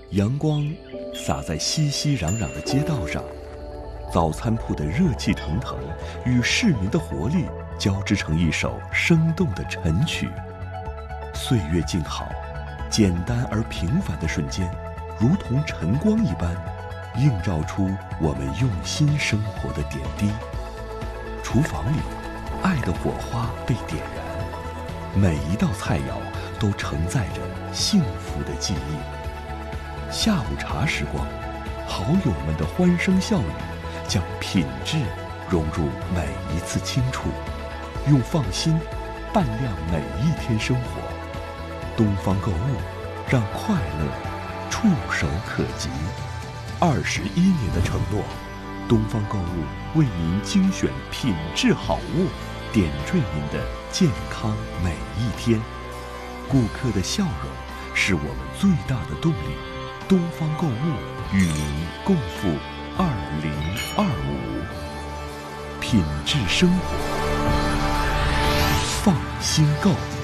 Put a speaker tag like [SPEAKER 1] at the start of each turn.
[SPEAKER 1] 阳光洒在熙熙攘攘的街道上，早餐铺的热气腾腾与市民的活力交织成一首生动的晨曲。岁月静好，简单而平凡的瞬间，如同晨光一般，映照出我们用心生活的点滴。厨房里，爱的火花被点燃，每一道菜肴都承载着幸福的记忆。下午茶时光，好友们的欢声笑语，将品质融入每一次轻触，用放心伴亮每一天生活。东方购物，让快乐触手可及。21年的承诺，东方购物为您精选品质好物，点缀您的健康每一天。顾客的笑容是我们最大的动力。东方购物与您共赴2025，品质生活，放心购。